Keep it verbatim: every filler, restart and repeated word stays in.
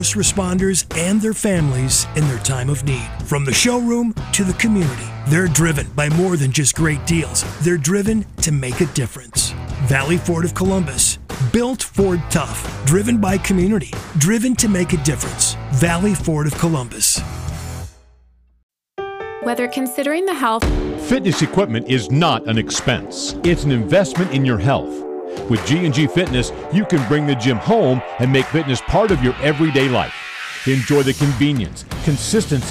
first responders and their families in their time of need. From the showroom to the community, they're driven by more than just great deals. They're driven to make a difference. Valley Ford of Columbus. Built Ford tough. Driven by community. Driven to make a difference. Valley Ford of Columbus. Whether considering the health... Fitness equipment is not an expense. It's an investment in your health. With G and G Fitness, you can bring the gym home and make fitness part of your everyday life. Enjoy the convenience, consistency,